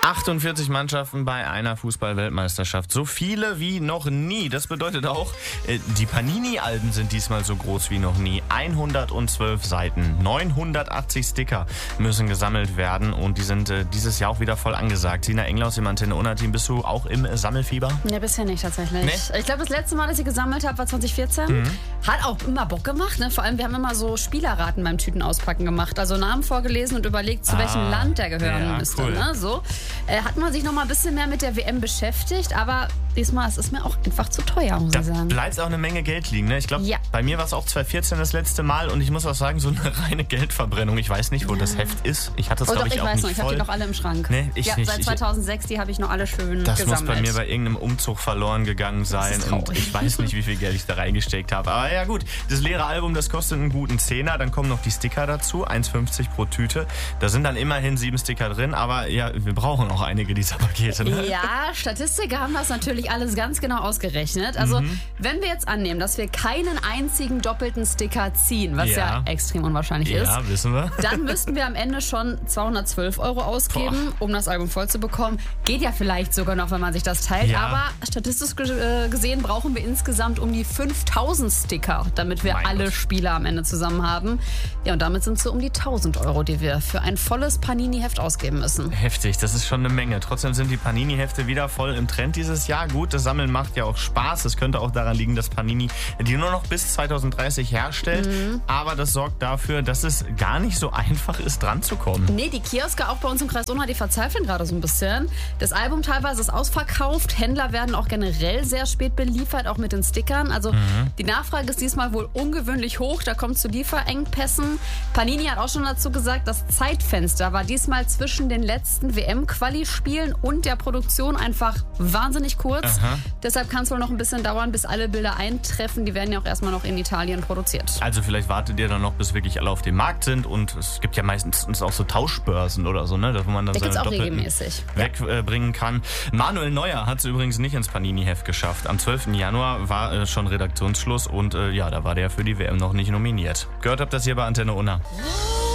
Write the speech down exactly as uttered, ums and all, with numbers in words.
achtundvierzig Mannschaften bei einer Fußball-Weltmeisterschaft. So viele wie noch nie. Das bedeutet auch, die Panini-Alben sind diesmal so groß wie noch nie. hundertzwölf Seiten, neunhundertachtzig Sticker müssen gesammelt werden und die sind äh, dieses Jahr auch wieder voll angesagt. Sina Engler aus dem Antenne Unna-Team, bist du auch im Sammelfieber? Ne, bisher nicht tatsächlich. Nee? Ich glaube, das letzte Mal, dass ich gesammelt habe, war zwanzig vierzehn. Mhm. Hat auch immer Bock gemacht. Ne? Vor allem, wir haben immer so Spielerraten beim Tütenauspacken gemacht. Also Namen vorgelesen und überlegt, zu Ah, welchem Land der gehören ja, müsste. cool. Ne? So. Äh, hat man sich noch mal ein bisschen mehr mit der W M beschäftigt, aber diesmal ist es mir auch einfach zu teuer, muss Da ich sagen. bleibt auch eine Menge Geld liegen. Ne? Ich glaube, Ja. bei mir war es auch zwanzig vierzehn das letzte Mal und ich muss auch sagen, so eine reine Geldverbrennung. Ich weiß nicht, wo Ja. das Heft ist. Ich hatte es, Oh glaube doch, ich, ich auch weiß nicht noch, ich habe voll. die noch alle im Schrank. Nee, ich ja, nicht. seit Ich- zweitausendsechs, die habe ich noch alle schön Das gesammelt. muss bei mir bei irgendeinem Umzug verloren gegangen sein ist und traurig. ich weiß nicht, wie viel Geld ich da reingesteckt habe. Aber ja gut, das leere Album, das kostet einen guten Zehner. Dann kommen noch die Sticker dazu, eins fünfzig pro Tüte. Da sind dann immerhin sieben Sticker drin, aber ja, wir brauchen auch einige dieser Pakete. Ne? Ja, Statistiker haben das natürlich alles ganz genau ausgerechnet. Also, Mhm. wenn wir jetzt annehmen, dass wir keinen einzigen doppelten Sticker ziehen, was ja, Ja. extrem unwahrscheinlich ist, Ja, wissen wir. dann müssten wir am Ende schon zweihundertzwölf Euro ausgeben, um das Album voll zu bekommen. Geht ja vielleicht sogar noch, wenn man sich das teilt. Ja. Aber statistisch ge- äh, gesehen brauchen wir insgesamt um die fünftausend Sticker, damit wir Mein alle Gott. Spieler am Ende zusammen haben. Ja, und damit sind es so um die tausend Euro, die wir für ein volles Panini-Heft ausgeben müssen. Heftig, das ist schon eine Menge. Trotzdem sind die Panini-Hefte wieder voll im Trend dieses Jahr. Gut, das Sammeln macht ja auch Spaß. Es könnte auch daran liegen, dass Panini die nur noch bis zweitausenddreißig herstellt. Mhm. Aber das sorgt dafür, dass es gar nicht so einfach ist, dran zu kommen. Nee, die Kioske auch bei uns im Kreis Unna, die verzweifeln gerade so ein bisschen. Das Album teilweise ist ausverkauft. Händler werden auch generell sehr spät beliefert, auch mit den Stickern. Also die Nachfrage ist diesmal wohl ungewöhnlich hoch. Da kommt es zu Lieferengpässen. Panini hat auch schon dazu gesagt, das Zeitfenster war diesmal zwischen den letzten W M-Quali-Spielen und der Produktion einfach wahnsinnig kurz. Aha. Deshalb kann es wohl noch ein bisschen dauern, bis alle Bilder eintreffen. Die werden ja auch erstmal noch in Italien produziert. Also vielleicht wartet ihr dann noch, bis wirklich alle auf dem Markt sind. Und es gibt ja meistens auch so Tauschbörsen oder so, ne, wo man dann Da seine gibt's auch Doppelten regelmäßig. wegbringen kann. Manuel Neuer hat es übrigens nicht ins Panini-Heft geschafft. Am zwölften Januar war äh, schon Redaktionsschluss und äh, ja, da war der für die W M noch nicht nominiert. Gehört habt das hier bei Antenne Unna.